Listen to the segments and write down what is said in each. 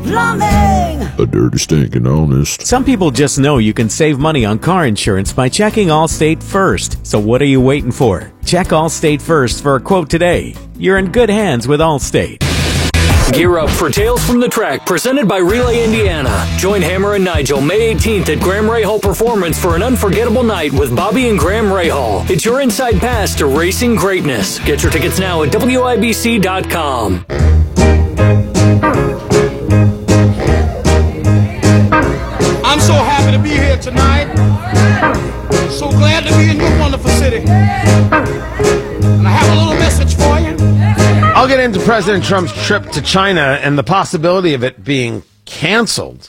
Plumbing. A dirty, stinking honest. Some people just know you can save money on car insurance by checking Allstate first. So what are you waiting for? Check Allstate first for a quote today. You're in good hands with Allstate. Gear up for Tales from the Track, presented by Relay Indiana. Join Hammer and Nigel May 18th at Graham Rahal Performance for an unforgettable night with Bobby and Graham Rahal. It's your inside pass to racing greatness. Get your tickets now at WIBC.com. I'm so happy to be here tonight. So glad to be in your wonderful city. And I have a little message for you. I'll get into President Trump's trip to China and the possibility of it being canceled.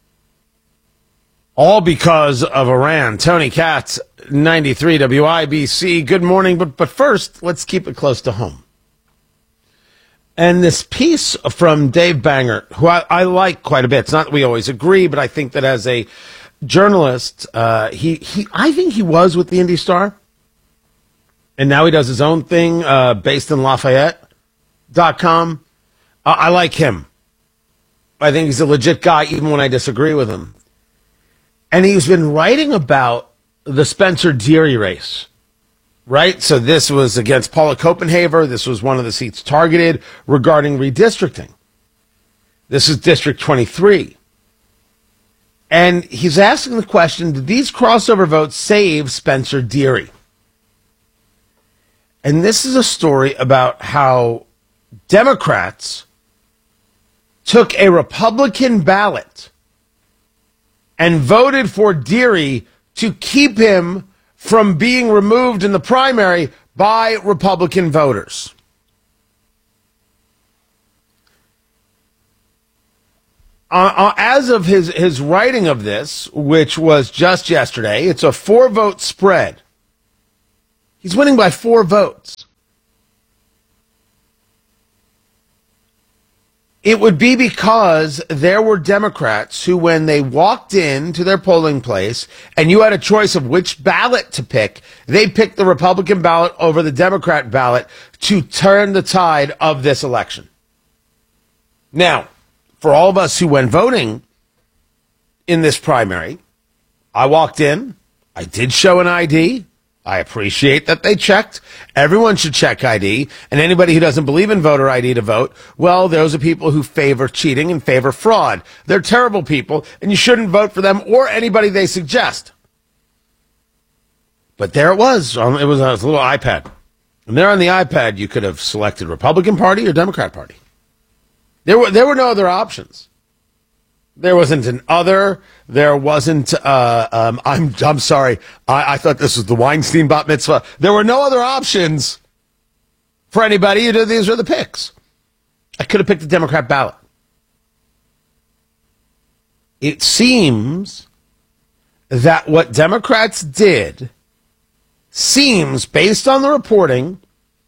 All because of Iran. Tony Katz, 93 WIBC. Good morning. But first, let's keep it close to home. And this piece from Dave Bangert, who I like quite a bit. It's not that we always agree, but I think that as a journalist, I think he was with the Indy Star. And now he does his own thing based in Lafayette.com. I like him. I think he's a legit guy, even when I disagree with him. And he's been writing about the Spencer Deary race. Right? So this was against Paula Copenhaver. This was one of the seats targeted regarding redistricting. This is District 23. And he's asking the question, did these crossover votes save Spencer Deary? And this is a story about how Democrats took a Republican ballot and voted for Deary to keep him from being removed in the primary by Republican voters. As of his writing of this, which was just yesterday, it's a 4-vote spread. He's winning by 4 votes. It would be because there were Democrats who, when they walked into their polling place and you had a choice of which ballot to pick, they picked the Republican ballot over the Democrat ballot to turn the tide of this election. Now, for all of us who went voting in this primary, I walked in, I did show an ID. I appreciate that they checked. Everyone should check ID. And anybody who doesn't believe in voter ID to vote, well, those are people who favor cheating and favor fraud. They're terrible people, and you shouldn't vote for them or anybody they suggest. But there it was. It was a little iPad. And there on the iPad, you could have selected Republican Party or Democrat Party. There were no other options. There wasn't an other. There wasn't. I'm sorry. I thought this was the Weinstein bat mitzvah. There were no other options for anybody. These are the picks. I could have picked the Democrat ballot. It seems that what Democrats did seems, based on the reporting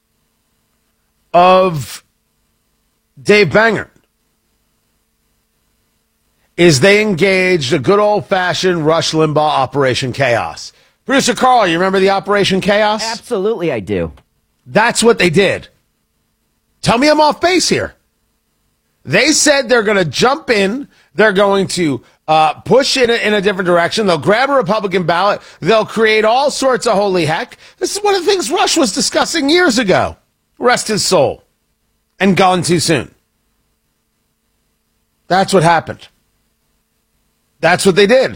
of Dave Bangert, is they engaged a good old-fashioned Rush Limbaugh Operation Chaos. Producer Carl, you remember the Operation Chaos? Absolutely, I do. That's what they did. Tell me I'm off base here. They said they're going to jump in. They're going to push in a different direction. They'll grab a Republican ballot. They'll create all sorts of holy heck. This is one of the things Rush was discussing years ago. Rest his soul. And gone too soon. That's what happened. That's what they did.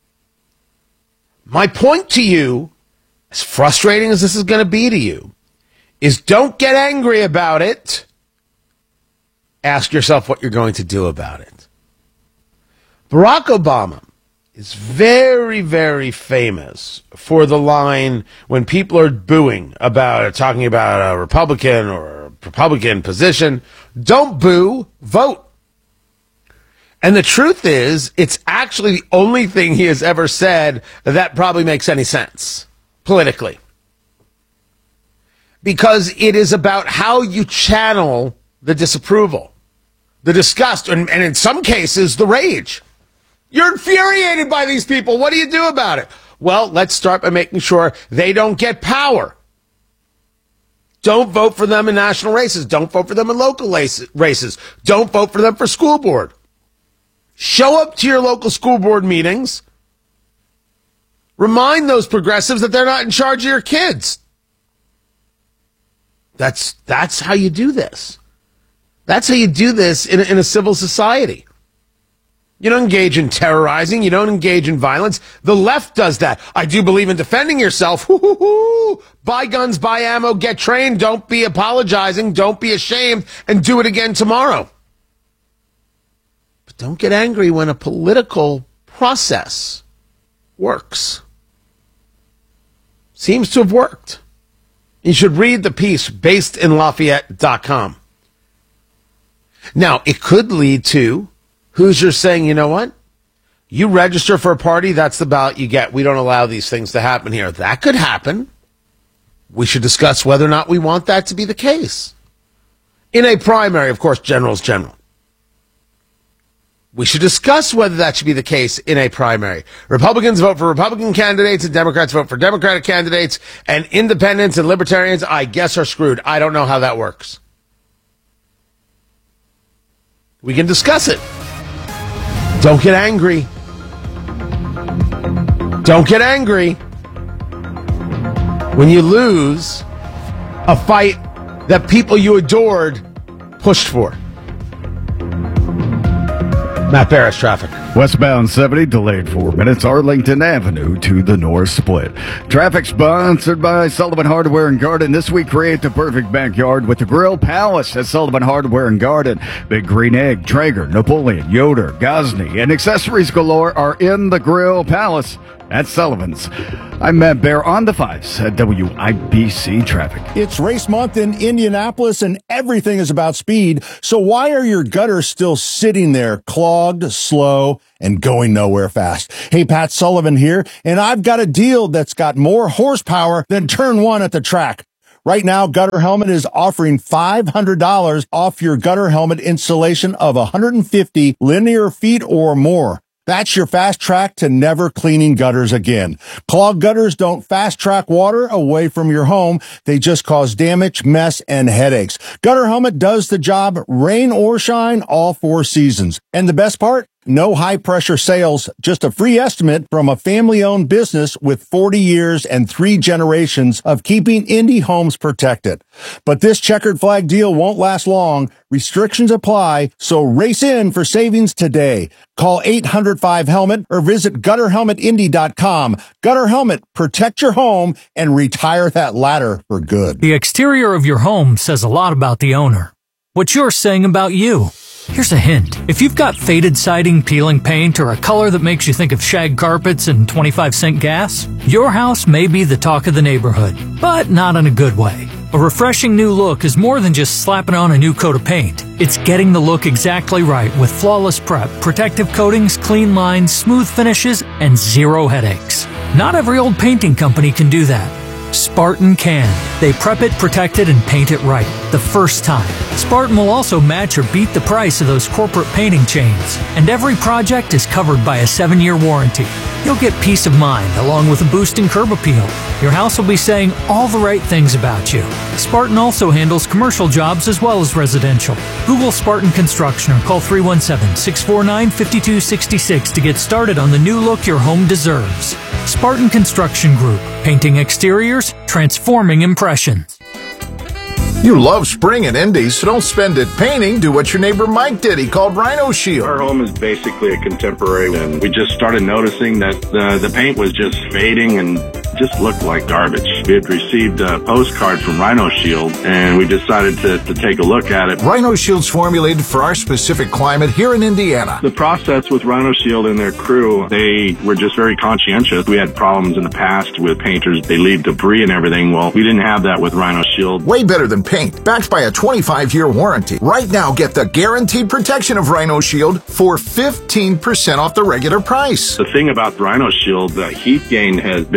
My point to you, as frustrating as this is going to be to you, is don't get angry about it. Ask yourself what you're going to do about it. Barack Obama is very, very famous for the line when people are booing about talking about a Republican or a Republican position, don't boo, vote. And the truth is, it's actually the only thing he has ever said that probably makes any sense politically. Because it is about how you channel the disapproval, the disgust, and in some cases, the rage. You're infuriated by these people. What do you do about it? Well, let's start by making sure they don't get power. Don't vote for them in national races. Don't vote for them in local races. Don't vote for them for school board. Show up to your local school board meetings. Remind those progressives that they're not in charge of your kids. That's how you do this. That's how you do this in a civil society. You don't engage in terrorizing. You don't engage in violence. The left does that. I do believe in defending yourself. Buy guns, buy ammo, get trained. Don't be apologizing. Don't be ashamed, and do it again tomorrow. But don't get angry when a political process works. Seems to have worked. You should read the piece based in Lafayette.com. Now, it could lead to Hoosiers saying, you know what? You register for a party, that's the ballot you get. We don't allow these things to happen here. That could happen. We should discuss whether or not we want that to be the case. In a primary, of course, general's general. We should discuss whether that should be the case in a primary. Republicans vote for Republican candidates and Democrats vote for Democratic candidates, and independents and libertarians, I guess, are screwed. I don't know how that works. We can discuss it. Don't get angry. Don't get angry when you lose a fight that people you adored pushed for. Matt Barris, traffic. Westbound 70 delayed 4 minutes. Arlington Avenue to the north split. Traffic sponsored by Sullivan Hardware and Garden. This week, create the perfect backyard with the Grill Palace at Sullivan Hardware and Garden. Big Green Egg, Traeger, Napoleon, Yoder, Gosney, and accessories galore are in the Grill Palace at Sullivan's. I'm Matt Bear on the 5s at WIBC Traffic. It's race month in Indianapolis and everything is about speed. So why are your gutters still sitting there clogged, slow, and going nowhere fast? Hey, Pat Sullivan here, and I've got a deal that's got more horsepower than turn one at the track. Right now, Gutter Helmet is offering $500 off your gutter helmet installation of 150 linear feet or more. That's your fast track to never cleaning gutters again. Clogged gutters don't fast track water away from your home. They just cause damage, mess, and headaches. Gutter Helmet does the job, rain or shine, all 4 seasons. And the best part? No high-pressure sales, just a free estimate from a family-owned business with 40 years and 3 generations of keeping indie homes protected. But this checkered flag deal won't last long. Restrictions apply, so race in for savings today. Call 800-5-HELMET or visit GutterHelmetIndy.com. Gutter Helmet, protect your home and retire that ladder for good. The exterior of your home says a lot about the owner. What you're saying about you. Here's a hint. If you've got faded siding, peeling paint, or a color that makes you think of shag carpets and 25-cent gas, your house may be the talk of the neighborhood, but not in a good way. A refreshing new look is more than just slapping on a new coat of paint. It's getting the look exactly right with flawless prep, protective coatings, clean lines, smooth finishes, and 0 headaches. Not every old painting company can do that. Spartan can. They prep it, protect it, and paint it right the first time. Spartan will also match or beat the price of those corporate painting chains. And every project is covered by a 7-year warranty. You'll get peace of mind along with a boost in curb appeal. Your house will be saying all the right things about you. Spartan also handles commercial jobs as well as residential. Google Spartan Construction or call 317-649-5266 to get started on the new look your home deserves. Spartan Construction Group. Painting exteriors, transforming impressions. You love spring and Indy, so don't spend it painting. Do what your neighbor Mike did. He called Rhino Shield. Our home is basically a contemporary, and we just started noticing that the paint was just fading and just looked like garbage. We had received a postcard from Rhino Shield, and we decided to take a look at it. Rhino Shield's formulated for our specific climate here in Indiana. The process with Rhino Shield and their crew, they were just very conscientious. We had problems in the past with painters. They leave debris and everything. Well, we didn't have that with Rhino Shield. Way better than paint, backed by a 25-year warranty. Right now, get the guaranteed protection of Rhino Shield for 15% off the regular price. The thing about Rhino Shield, the heat gain has been reduced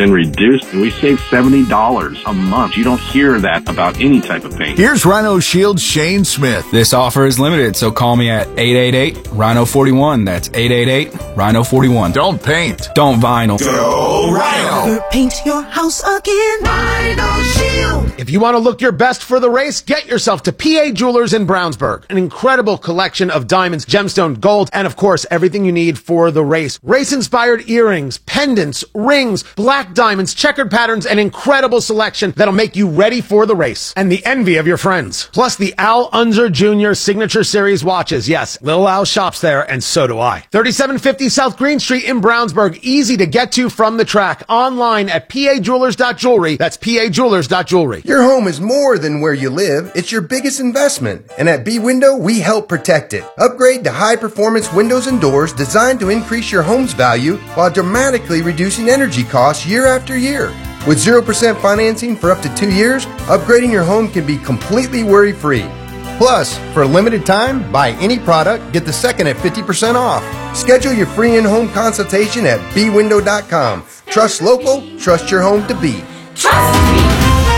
reduced, and we save $70 a month. You don't hear that about any type of paint. Here's Rhino Shield's Shane Smith. This offer is limited, so call me at 888-RHINO-41. That's 888-RHINO-41. Don't paint. Don't vinyl. Go Rhino! Paint your house again. Rhino Shield. If you want to look your best for the race, get yourself to PA Jewelers in Brownsburg. An incredible collection of diamonds, gemstone, gold, and of course, everything you need for the race. Race-inspired earrings, pendants, rings, black diamonds, checkered patterns, an incredible selection that'll make you ready for the race. And the envy of your friends. Plus the Al Unser Jr. Signature Series watches. Yes, Little Al shops there, and so do I. 3750 South Green Street in Brownsburg. Easy to get to from the track. Online at pajewelers.jewelry. That's pajewelers.jewelry. Your home is more than where you live. It's your biggest investment. And at B-Window, we help protect it. Upgrade to high-performance windows and doors designed to increase your home's value while dramatically reducing energy costs year after year. With 0% financing for up to 2 years, upgrading your home can be completely worry-free. Plus, for a limited time, buy any product, get the second at 50% off. Schedule your free in-home consultation at bwindow.com. Trust local, trust your home to be. Trust me.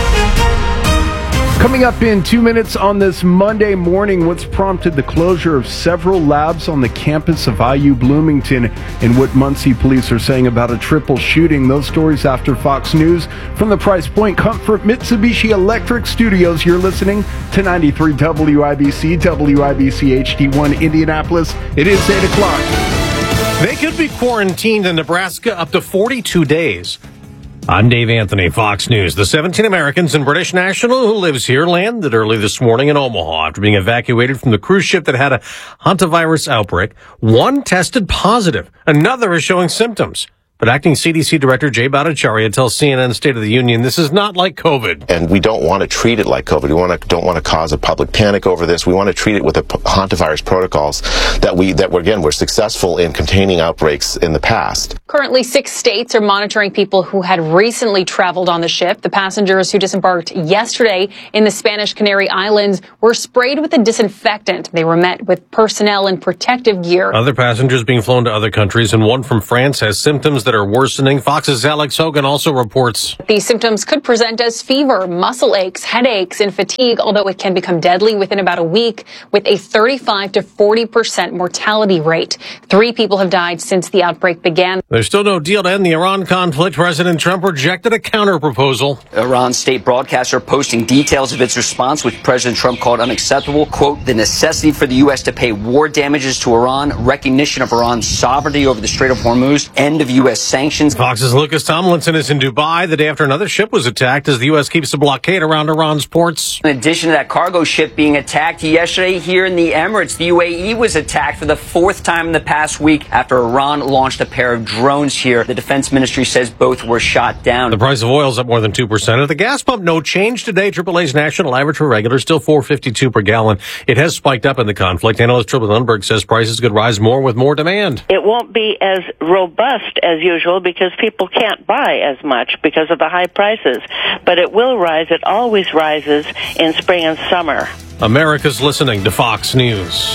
Coming up in 2 minutes on this Monday morning, what's prompted the closure of several labs on the campus of IU Bloomington and what Muncie police are saying about a triple shooting. Those stories after Fox News. From the Price Point Comfort Mitsubishi Electric Studios, you're listening to 93 WIBC, WIBC HD1 Indianapolis. It is 8 o'clock. They could be quarantined in Nebraska up to 42 days. I'm Dave Anthony, Fox News. The 17 Americans and British national who lives here landed early this morning in Omaha after being evacuated from the cruise ship that had a hantavirus outbreak. One tested positive. Another is showing symptoms. But acting CDC Director Jay Bhattacharya tells CNN State of the Union this is not like COVID. And we don't want to treat it like COVID. We don't want to cause a public panic over this. We want to treat it with the hantavirus protocols that we're successful in containing outbreaks in the past. Currently, 6 states are monitoring people who had recently traveled on the ship. The passengers who disembarked yesterday in the Spanish Canary Islands were sprayed with a disinfectant. They were met with personnel in protective gear. Other passengers being flown to other countries, and one from France has symptoms that are worsening. Fox's Alex Hogan also reports these symptoms could present as fever, muscle aches, headaches, and fatigue, although it can become deadly within about a week with a 35 to 40% mortality rate. 3 people have died since the outbreak began. There's still no deal to end the Iran conflict. President Trump rejected a counter-proposal. Iran's state broadcaster posting details of its response, which President Trump called unacceptable. Quote, the necessity for the U.S. to pay war damages to Iran, recognition of Iran's sovereignty over the Strait of Hormuz, end of U.S. sanctions. Fox's Lucas Tomlinson is in Dubai the day after another ship was attacked as the U.S. keeps a blockade around Iran's ports. In addition to that cargo ship being attacked yesterday here in the Emirates, the UAE was attacked for the 4th time in the past week after Iran launched a pair of drones here. The defense ministry says both were shot down. The price of oil is up more than 2%. At the gas pump, no change today. AAA's national average for regular still $4.52 per gallon. It has spiked up in the conflict. Analyst Triplet Lundberg says prices could rise more with more demand. It won't be as robust as usual because people can't buy as much because of the high prices. But it will rise. It always rises in spring and summer. America's listening to Fox News.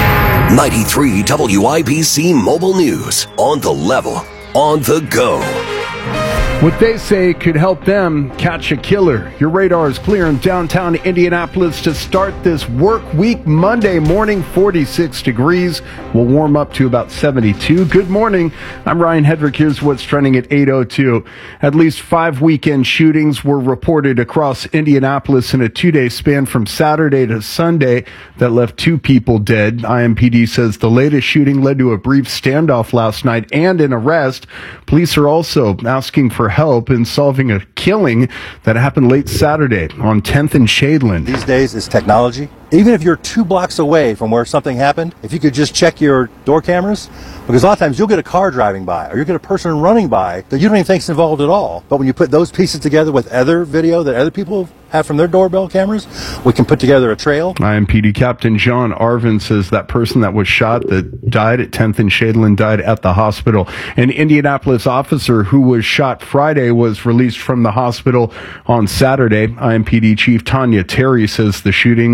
93 WIBC Mobile News. On the level. On the go. What they say could help them catch a killer. Your radar is clear in downtown Indianapolis to start this work week. Monday morning, 46 degrees. We'll warm up to about 72. Good morning. I'm Ryan Hedrick. Here's what's trending at 8:02. At least 5 weekend shootings were reported across Indianapolis in a 2-day span from Saturday to Sunday that left 2 people dead. IMPD says the latest shooting led to a brief standoff last night and an arrest. Police are also asking for help in solving a killing that happened late Saturday on 10th and Shadeland. These days it's technology. Even if you're 2 blocks away from where something happened, if you could just check your door cameras, because a lot of times you'll get a car driving by or you'll get a person running by that you don't even think's involved at all. But when you put those pieces together with other video that other people have from their doorbell cameras, we can put together a trail. IMPD Captain John Arvin says that person that was shot that died at 10th and Shadeland died at the hospital. An Indianapolis officer who was shot Friday was released from the hospital on Saturday. IMPD Chief Tanya Terry says the shooting is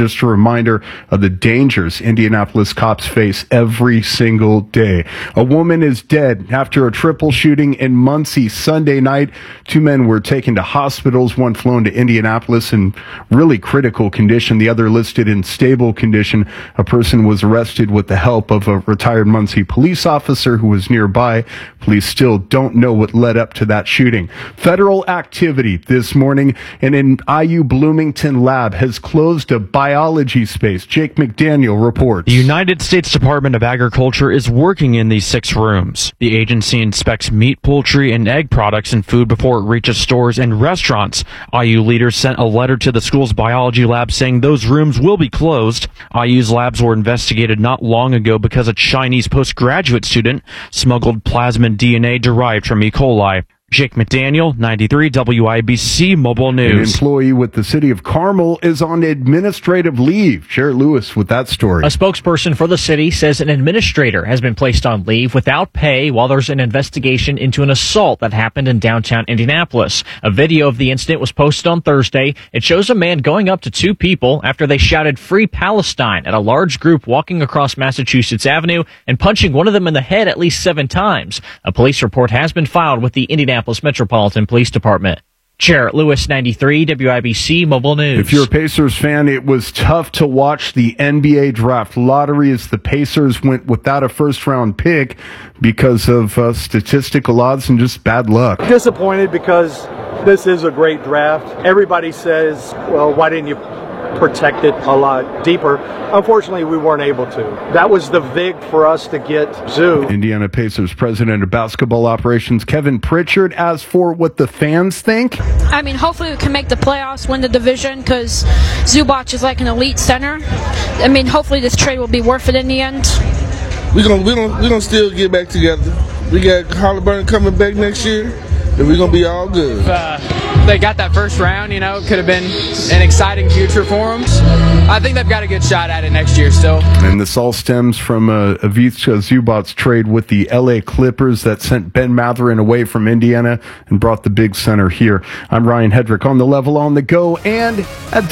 just a reminder of the dangers Indianapolis cops face every single day. A woman is dead after a triple shooting in Muncie Sunday night. 2 men were taken to hospitals, one flown to Indianapolis in really critical condition, the other listed in stable condition. A person was arrested with the help of a retired Muncie police officer who was nearby. Police still don't know what led up to that shooting. Federal activity this morning, and an IU Bloomington lab has closed a biology space. Jake McDaniel reports. The United States Department of Agriculture is working in these 6 rooms. The agency inspects meat, poultry, and egg products and food before it reaches stores and restaurants. IU leaders sent a letter to the school's biology lab saying those rooms will be closed. IU's labs were investigated not long ago because a Chinese postgraduate student smuggled plasmid DNA derived from E. coli. Jake McDaniel, 93 WIBC Mobile News. An employee with the city of Carmel is on administrative leave. Jarrett Lewis with that story. A spokesperson for the city says an administrator has been placed on leave without pay while there's an investigation into an assault that happened in downtown Indianapolis. A video of the incident was posted on Thursday. It shows a man going up to 2 people after they shouted "Free Palestine" at a large group walking across Massachusetts Avenue and punching one of them in the head at least 7 times. A police report has been filed with the Indianapolis Metropolitan Police Department. Jarrett Lewis, 93 WIBC Mobile News. If you're a Pacers fan, it was tough to watch the NBA draft lottery as the Pacers went without a first-round pick because of statistical odds and just bad luck. Disappointed because this is a great draft. Everybody says, well, why didn't you protect it a lot deeper? Unfortunately, we weren't able to. That was the vig for us to get Zoo. Indiana Pacers president of basketball operations Kevin Pritchard. As for what the fans think, I mean, hopefully we can make the playoffs, win the division, because Zubac is like an elite center. I mean, hopefully this trade will be worth it in the end. We're gonna still get back together. We got Halliburton coming back next year, and we're gonna be all good. They got that first round, could have been an exciting future for them. I think they've got a good shot at it next year still. And this all stems from Ivica Zubac's trade with the LA Clippers that sent Ben Mathurin away from Indiana and brought the big center here. I'm Ryan Hedrick on The Level, on the go, and at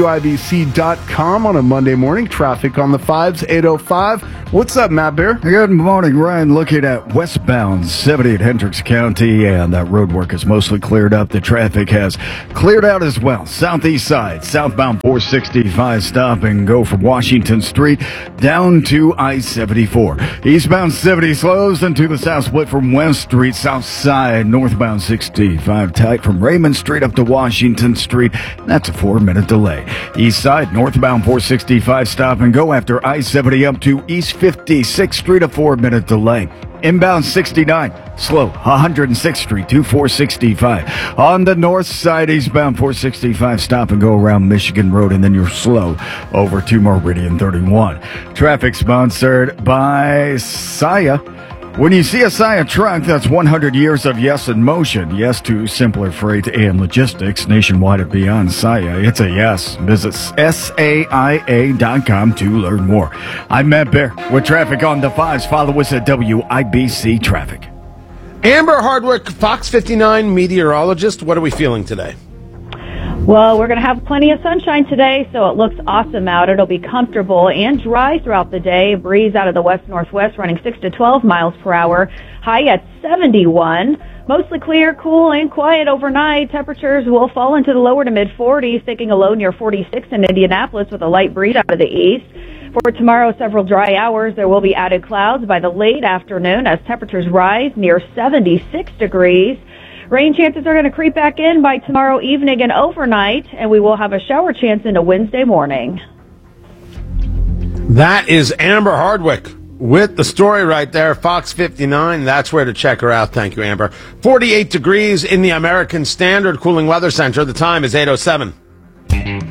WIBC.com on a Monday morning. Traffic on the 5s, 8:05. What's up, Matt Bear? Good morning, Ryan. Looking at westbound 70 at Hendricks County, and that road work is mostly cleared up. The traffic has cleared out as well. Southeast side, southbound 465, stop and go from Washington Street down to I-74. Eastbound 70 slows into the south split from West Street, south side, northbound 65 tight from Raymond Street up to Washington Street. That's a 4-minute delay. East side, northbound 465, stop and go after I-70 up to East 56th Street, a 4-minute delay. Inbound 69, slow, 106th Street to 465. On the north side, eastbound 465, stop and go around Michigan Road, and then you're slow over to Meridian 31. Traffic sponsored by Saia. When you see a Saia truck, that's 100 years of yes in motion. Yes to simpler freight and logistics nationwide and beyond. Saia, it's a yes. Visit SAIA.com to learn more. I'm Matt Bear with traffic on the 5s. Follow us at WIBC Traffic. Amber Hardwick, Fox 59 meteorologist. What are we feeling today? Well, we're going to have plenty of sunshine today, so it looks awesome out. It'll be comfortable and dry throughout the day. A breeze out of the west-northwest running 6 to 12 miles per hour. High at 71. Mostly clear, cool, and quiet overnight. Temperatures will fall into the lower to mid-40s, taking a low near 46 in Indianapolis with a light breeze out of the east. For tomorrow, several dry hours. There will be added clouds by the late afternoon as temperatures rise near 76 degrees. Rain chances are going to creep back in by tomorrow evening and overnight, and we will have a shower chance into Wednesday morning. That is Amber Hardwick with the story right there, Fox 59. That's where to check her out. Thank you, Amber. 48 degrees in the American Standard Cooling Weather Center. The time is 8:07.